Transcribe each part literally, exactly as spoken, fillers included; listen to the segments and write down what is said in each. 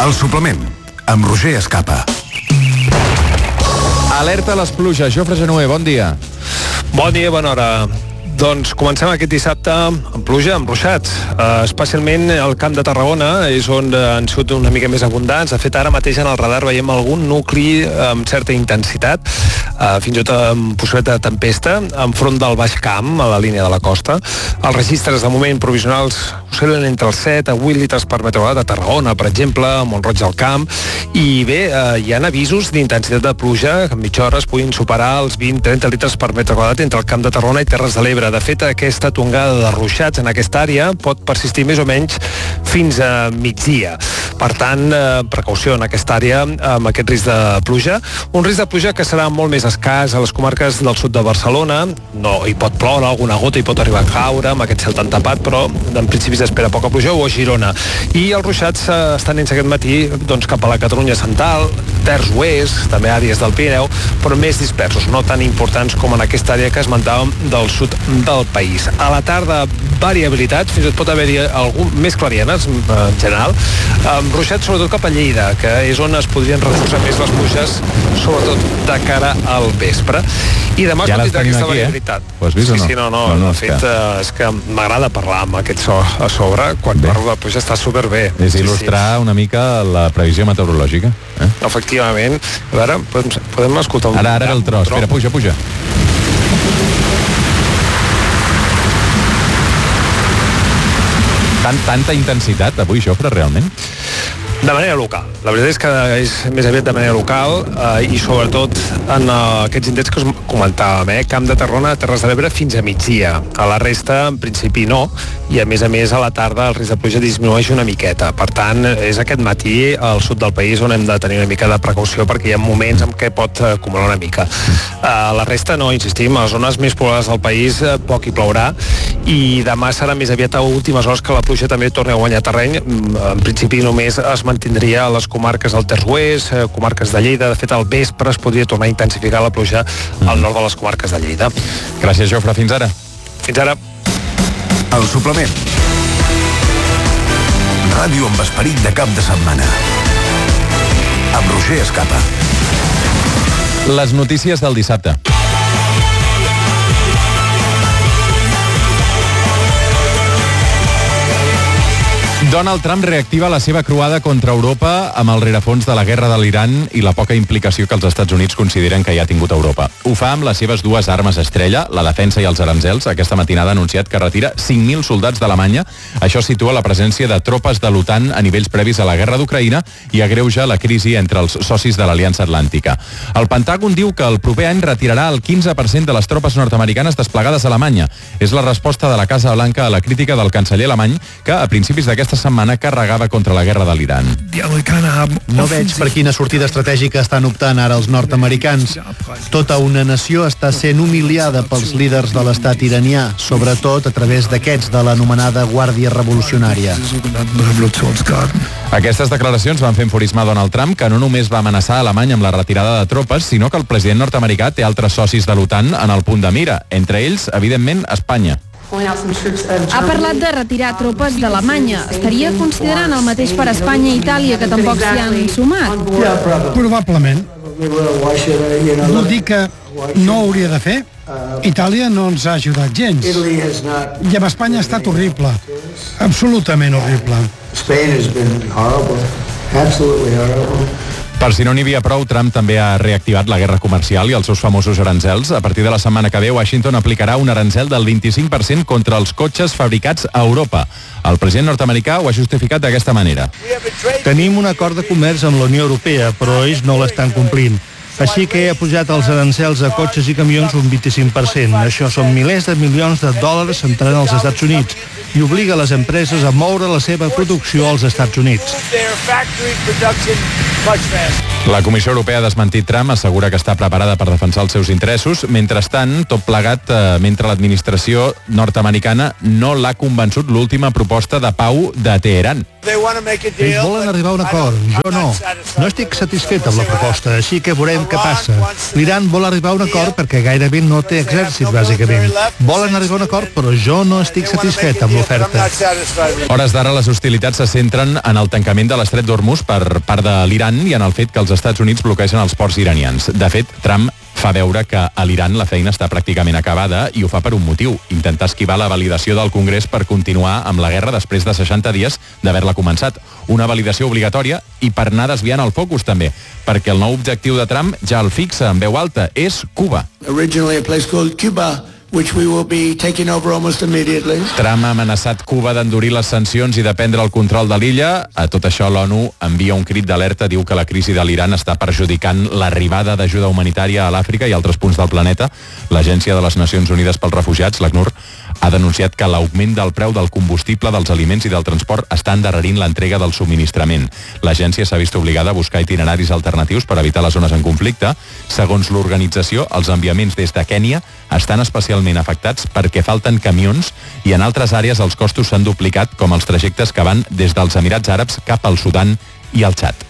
El suplement, amb Roger Escapa. Alerta a les pluges. Jofre Genuer, bon dia. Bon dia, bona hora. Doncs comencem aquest dissabte amb pluja, amb ruixats. Uh, especialment al Camp de Tarragona és on uh, han sigut una mica més abundants. De fet, ara mateix en el radar veiem algun nucli amb certa intensitat, uh, fins i tot amb possibilitat de tempesta, enfront del Baix Camp, a la línia de la costa. Els registres de moment provisionals oscil·len entre els set a vuit litres per metre quadrat a Tarragona, per exemple, a Mont-roig del Camp. I bé, uh, hi ha avisos d'intensitat de pluja que en mitja hora es puguin superar els vint a trenta litres per metre quadrat entre el Camp de Tarragona i Terres de l'Ebre. De fet, aquesta tongada de ruixats en aquesta àrea pot persistir més o menys fins a migdia. Per tant, eh, precaució en aquesta àrea amb aquest risc de pluja. Un risc de pluja que serà molt més escàs a les comarques del sud de Barcelona. No, hi pot ploure alguna gota, hi pot arribar a caure amb aquest cel tan tapat, però en principi s'espera poca pluja, o a Girona. I els ruixats eh, estan nens aquest matí doncs, cap a la Catalunya central, terç oest, també àrees del Pirineu, però més dispersos, no tan importants com en aquesta àrea que esmentàvem del sud del país. A la tarda, variabilitats, fins i tot pot haver-hi algun més clarianes en general, amb ruixats sobretot cap a Lleida, que és on es podrien reforçar més les pluges, sobretot de cara al vespre. I demà ja es pot tindrà aquesta aquí, variabilitat. Eh? Ho has vist sí, o no? Sí, no, no, no, no de fet, que... és que m'agrada parlar amb aquest so a sobre, quan bé. parlo de pluja està superbé. És il·lustrar sí, sí. una mica la previsió meteorològica. Eh? Efectivament. A veure, podem, podem escoltar un... Ara, ara ve el tros. Espera, puja, puja. Tant, tanta intensitat avui, Jofre, realment? De manera local. La veritat és que és més aviat de manera local eh, i sobretot en uh, aquests indrets que us comentàvem, eh? Camp de Tarragona, Terres de l'Ebre fins a migdia. A la resta, en principi, no. I a més a més, a la tarda el risc de pluja disminueix una miqueta. Per tant, és aquest matí al sud del país on hem de tenir una mica de precaució perquè hi ha moments en què pot acumular una mica. Uh, la resta no, insistim, a les zones més poblades del país uh, poc hi plourà i demà serà més aviat a últimes hores que la pluja també torni a guanyar terreny. En principi només es mantindria a les comarques del terç oest, eh, comarques de Lleida. De fet, al vespre es podria tornar a intensificar la pluja al nord de les comarques de Lleida. Gràcies, Jofre. Fins ara. Fins ara. El suplement. Ràdio amb esperit de cap de setmana. Amb Roger Escapa. Les notícies del dissabte. Donald Trump reactiva la seva croada contra Europa amb el rerefons de la guerra de l'Iran i la poca implicació que els Estats Units consideren que hi ha tingut Europa. Ho fa amb les seves dues armes estrella, la defensa i els aranzels. Aquesta matinada ha anunciat que retira cinc mil soldats d'Alemanya. Això situa la presència de tropes de l'OTAN a nivells previs a la guerra d'Ucraïna i agreuja la crisi entre els socis de l'Aliança Atlàntica. El Pentàgon diu que el proper any retirarà el quinze per cent de les tropes nord-americanes desplegades a Alemanya. És la resposta de la Casa Blanca a la crítica del canceller alemany que a principis d'aquesta setmana carregava contra la guerra de l'Iran. No veig per quina sortida estratègica estan optant ara els nord-americans. Tota una nació està sent humiliada pels líders de l'estat iranià, sobretot a través d'aquests de l'anomenada Guàrdia Revolucionària. Aquestes declaracions van fer enfurismar Donald Trump, que no només va amenaçar Alemanya amb la retirada de tropes, sinó que el president nord-americà té altres socis de l'OTAN en el punt de mira, entre ells, evidentment, Espanya. Ha parlat de retirar tropes d'Alemanya. Estaria considerant el mateix per Espanya i Itàlia, que tampoc s'hi han sumat? Probablement. Vol dir que no ho hauria de fer? Itàlia no ens ha ajudat gens. I amb Espanya ha estat horrible. Absolutament horrible. Per si no n'hi havia prou, Trump també ha reactivat la guerra comercial i els seus famosos aranzels. A partir de la setmana que ve, Washington aplicarà un aranzel del vint-i-cinc per cent contra els cotxes fabricats a Europa. El president nord-americà ho ha justificat d'aquesta manera. Tenim un acord de comerç amb la Unió Europea, però ells no l'estan complint. Així que ha pujat els arancels a cotxes i camions un vint-i-cinc per cent. Això són milers de milions de dòlars entrant als Estats Units i obliga les empreses a moure la seva producció als Estats Units. La Comissió Europea ha desmentit Trump, assegura que està preparada per defensar els seus interessos. Mentrestant, tot plegat, eh, mentre l'administració nord-americana no l'ha convençut l'última proposta de pau de Teheran. Ells volen arribar a un acord, jo no. No estic satisfet amb la proposta, així que veurem què passa. L'Iran vol arribar a un acord perquè gairebé no té exèrcit, bàsicament. Volen arribar a un acord, però jo no estic satisfet amb l'oferta. Hores d'ara les hostilitats se centren en el tancament de l'estret d'Hormuz per part de l'Iran i en el fet que els Estats Units bloquegen els ports iranians. De fet, Trump fa veure que a l'Iran la feina està pràcticament acabada i ho fa per un motiu, intentar esquivar la validació del Congrés per continuar amb la guerra després de seixanta dies d'haver-la començat. Una validació obligatòria i per anar desviant el focus també, perquè el nou objectiu de Trump ja el fixa en veu alta, és Cuba. Originally a place called Cuba, which we will be taking over almost immediately. Trump ha amenaçat Cuba d'endurir les sancions i de prendre el control de l'illa. A tot això, l'ONU envia un crit d'alerta, diu que la crisi de l'Iran està perjudicant l'arribada d'ajuda humanitària a l'Àfrica i altres punts del planeta. L'Agència de les Nacions Unides pels Refugiats, l'ACNUR, ha denunciat que l'augment del preu del combustible, dels aliments i del transport està endarrerint l'entrega del subministrament. L'agència s'ha vist obligada a buscar itineraris alternatius per evitar les zones en conflicte. Segons l'organització, els enviaments des de Kènia estan especialment afectats perquè falten camions i en altres àrees els costos s'han duplicat, com els trajectes que van des dels Emirats Àrabs cap al Sudan i al Txad.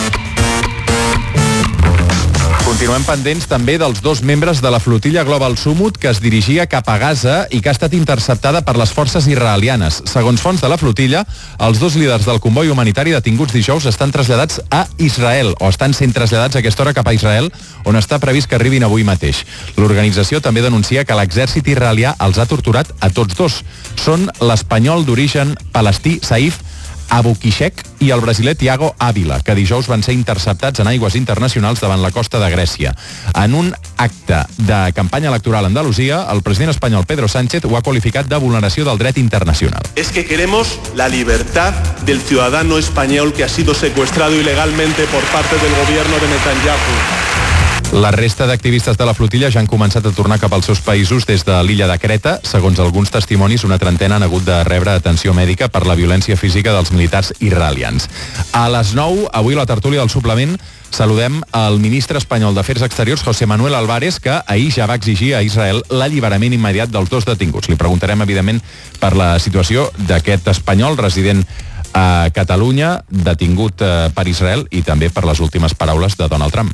Continuem pendents també dels dos membres de la flotilla Global Summut que es dirigia cap a Gaza i que ha estat interceptada per les forces israelianes. Segons fonts de la flotilla, els dos líders del comboi humanitari detinguts dijous estan traslladats a Israel, o estan sent traslladats a aquesta hora cap a Israel, on està previst que arribin avui mateix. L'organització també denuncia que l'exèrcit israelià els ha torturat a tots dos. Són l'espanyol d'origen palestí Saif Abukishek i el brasiler Thiago Ávila, que dijous van ser interceptats en aigües internacionals davant la costa de Grècia. En un acte de campanya electoral a Andalusia, el president espanyol Pedro Sánchez ho ha qualificat de vulneració del dret internacional. Es que queremos la libertad del ciudadano español que ha sido secuestrado ilegalmente por parte del gobierno de Netanyahu. La resta d'activistes de la flotilla ja han començat a tornar cap als seus països des de l'illa de Creta. Segons alguns testimonis, una trentena han hagut de rebre atenció mèdica per la violència física dels militars israelians. A les nou, avui a la tertúlia del suplement, saludem el ministre espanyol d'Afers Exteriors, José Manuel Álvarez, que ahir ja va exigir a Israel l'alliberament immediat dels dos detinguts. Li preguntarem, evidentment, per la situació d'aquest espanyol resident a Catalunya, detingut per Israel, i també per les últimes paraules de Donald Trump.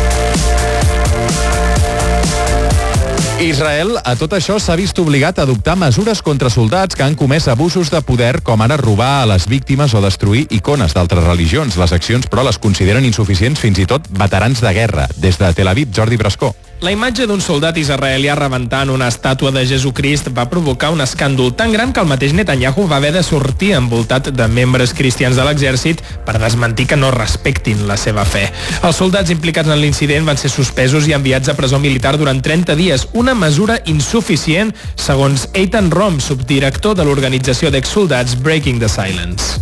Israel, a tot això, s'ha vist obligat a adoptar mesures contra soldats que han comès abusos de poder, com ara robar a les víctimes o destruir icones d'altres religions. Les accions, però, les consideren insuficients fins i tot veterans de guerra. Des de Tel Aviv, Jordi Brascó. La imatge d'un soldat israelià rebentant una estàtua de Jesucrist va provocar un escàndol tan gran que el mateix Netanyahu va haver de sortir envoltat de membres cristians de l'exèrcit per desmentir que no respectin la seva fe. Els soldats implicats en l'incident van ser suspesos i enviats a presó militar durant trenta dies, una mesura insuficient, segons Eitan Rom, subdirector de l'organització d'exsoldats Breaking the Silence.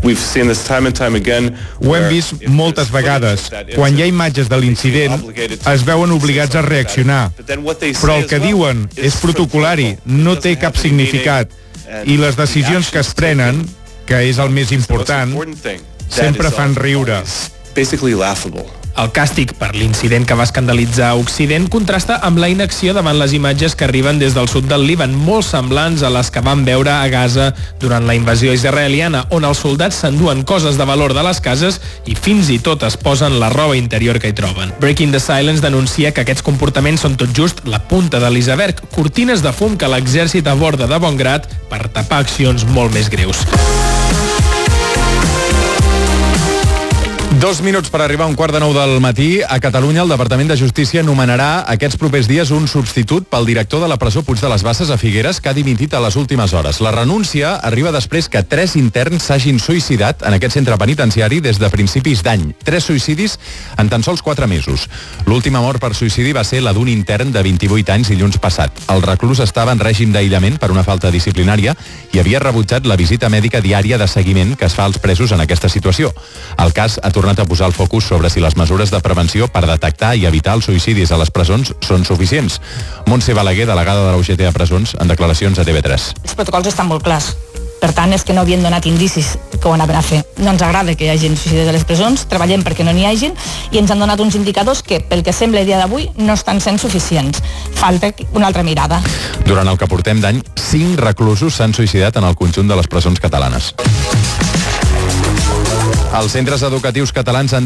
Ho hem vist moltes vegades. Quan hi ha imatges de l'incident, es veuen obligats a reaccionar. Però el que diuen és protocolari, no té cap significat. I les decisions que es prenen, que és el més important, sempre fan riure. El càstig per l'incident que va escandalitzar Occident contrasta amb la inacció davant les imatges que arriben des del sud del Líban, molt semblants a les que van veure a Gaza durant la invasió israeliana, on els soldats s'enduen coses de valor de les cases i fins i tot es posen la roba interior que hi troben. Breaking the Silence denuncia que aquests comportaments són tot just la punta de l'iceberg, cortines de fum que l'exèrcit aborda de bon grat per tapar accions molt més greus. Dos minuts per arribar a un quart de nou del matí. A Catalunya, el Departament de Justícia nomenarà aquests propers dies un substitut pel director de la presó Puig de les Basses a Figueres, que ha dimitit a les últimes hores. La renúncia arriba després que tres interns s'hagin suïcidat en aquest centre penitenciari des de principis d'any. Tres suïcidis en tan sols quatre mesos. L'última mort per suïcidi va ser la d'un intern de vint-i-vuit anys dilluns passat. El reclús estava en règim d'aïllament per una falta disciplinària i havia rebutjat la visita mèdica diària de seguiment que es fa als presos en aquesta situació. El cas ha tornat a posar el focus sobre si les mesures de prevenció per detectar i evitar els suïcidis a les presons són suficients. Montse Balaguer, delegada de la U G T a presons, en declaracions a T V tres. Els protocols estan molt clars. Per tant, és que no havien donat indicis que ho anaven a fer. No ens agrada que hi hagi suïcidis a les presons, treballem perquè no n'hi hagin i ens han donat uns indicadors que, pel que sembla a dia d'avui, no estan sent suficients. Falta una altra mirada. Durant el que portem d'any, cinc reclusos s'han suïcidat en el conjunt de les presons catalanes. Els centres educatius catalans han